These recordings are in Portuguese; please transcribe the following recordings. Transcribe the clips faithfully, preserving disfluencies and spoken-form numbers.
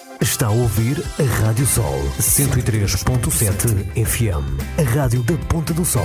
Está a ouvir a Rádio Sol cento e três ponto sete F M, a rádio da Ponta do Sol.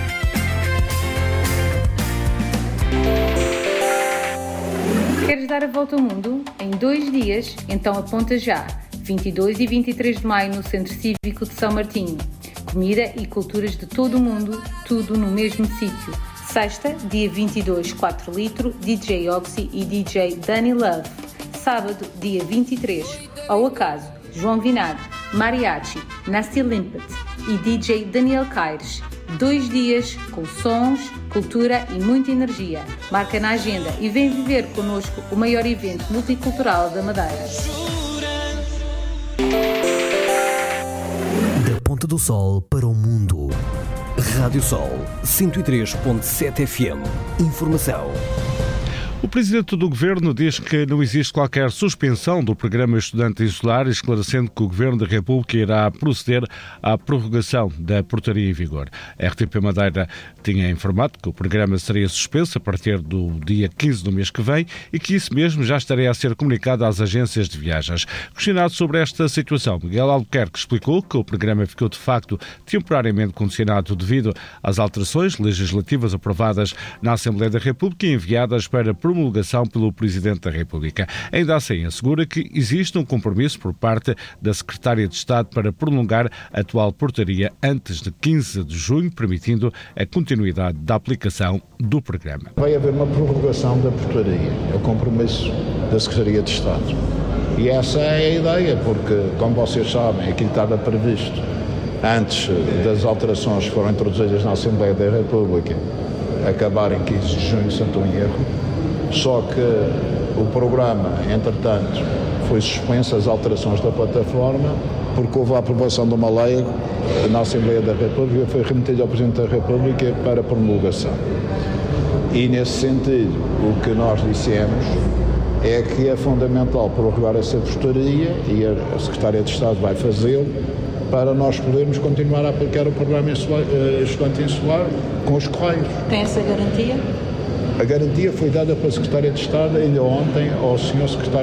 Queres dar a volta ao mundo em dois dias? Então aponta já. vinte e dois e vinte e três de maio no Centro Cívico de São Martinho. Comida e culturas de todo o mundo, tudo no mesmo sítio. Sexta, dia vinte e dois, quatro litro, D J Oxy e D J Danny Love. Sábado, dia vinte e três, ao acaso, João Vinagre, Mariachi, Nasty Limpet e D J Daniel Caires. Dois dias com sons, cultura e muita energia. Marca na agenda e vem viver connosco o maior evento multicultural da Madeira. Da Ponta do Sol para o mundo. Rádio Sol cento e três ponto sete F M. Informação. O Presidente do Governo diz que não existe qualquer suspensão do programa Estudante Insular, esclarecendo que o Governo da República irá proceder à prorrogação da portaria em vigor. A R T P Madeira tinha informado que o programa seria suspenso a partir do dia quinze do mês que vem e que isso mesmo já estaria a ser comunicado às agências de viagens. Questionado sobre esta situação, Miguel Albuquerque explicou que o programa ficou de facto temporariamente condicionado devido às alterações legislativas aprovadas na Assembleia da República e enviadas para promulgação pelo Presidente da República. Ainda assim, assegura que existe um compromisso por parte da Secretária de Estado para prolongar a atual portaria antes de quinze de junho, permitindo a continuidade da aplicação do programa. Vai haver uma prorrogação da portaria, é o compromisso da Secretaria de Estado. E essa é a ideia, porque, como vocês sabem, aquilo estava previsto antes das alterações que foram introduzidas na Assembleia da República acabar em quinze de junho, se não estou em erro. Só que o programa, entretanto, foi suspenso as alterações da plataforma porque houve a aprovação de uma lei na Assembleia da República que foi remetida ao Presidente da República para promulgação. E, nesse sentido, o que nós dissemos é que é fundamental prorrogar essa portaria e a Secretária de Estado vai fazê-lo para nós podermos continuar a aplicar o programa Estudante Insular com os Correios. Tem essa garantia? A garantia foi dada pela Secretária de Estado ainda ontem ao senhor Secretário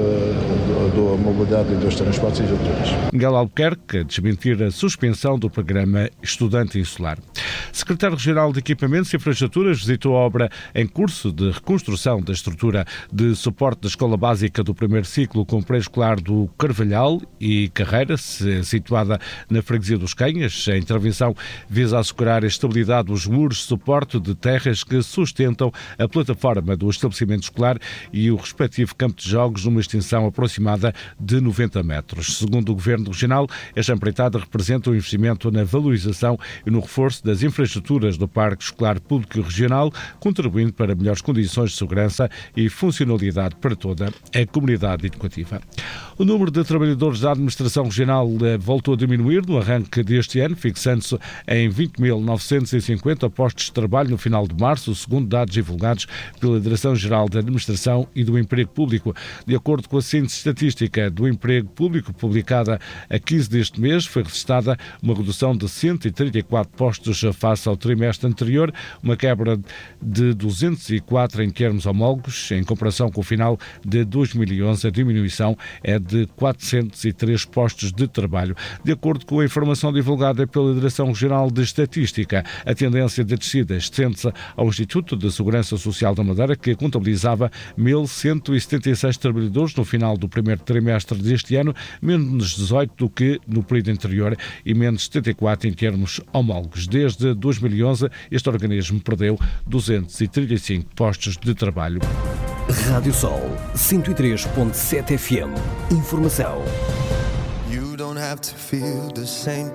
da Mobilidade e dos Transportes e do Turismo. Miguel Albuquerque a desmentir a suspensão do programa Estudante Insular. Secretário Regional de Equipamentos e Infraestruturas visitou a obra em curso de reconstrução da estrutura de suporte da Escola Básica do primeiro ciclo com pré-escolar do Carvalhal e Carreira, situada na freguesia dos Canhas. A intervenção visa assegurar a estabilidade dos muros de suporte de terras que sustentam a plataforma do estabelecimento escolar e o respectivo campo de jogos numa extensão aproximada de noventa metros. Segundo o Governo Regional, esta empreitada representa um investimento na valorização e no reforço das infraestruturas do Parque Escolar Público Regional, contribuindo para melhores condições de segurança e funcionalidade para toda a comunidade educativa. O número de trabalhadores da Administração Regional voltou a diminuir no arranque deste ano, fixando-se em vinte mil novecentos e cinquenta postos de trabalho no final de março, segundo dados divulgados pela Direção-Geral da Administração e do Emprego Público. De acordo com a síntese estatística do Emprego Público, publicada a quinze deste mês, foi registrada uma redução de cento e trinta e quatro postos face ao trimestre anterior, uma quebra de duzentos e quatro em termos homólogos. Em comparação com o final de dois mil e onze, a diminuição é de quatrocentos e três postos de trabalho. De acordo com a informação divulgada pela Direção-Geral de Estatística, a tendência de descida estende-se ao Instituto de Segurança Social da Madeira, que contabilizava mil cento e setenta e seis trabalhadores no final do primeiro trimestre deste ano, menos dezoito do que no período anterior e menos setenta e quatro em termos homólogos. Desde dois mil e onze, este organismo perdeu duzentos e trinta e cinco postos de trabalho. Rádio Sol cento e três ponto sete F M. Informação. You don't have to feel the same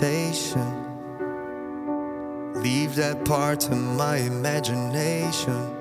temptation. Leave that part to my imagination.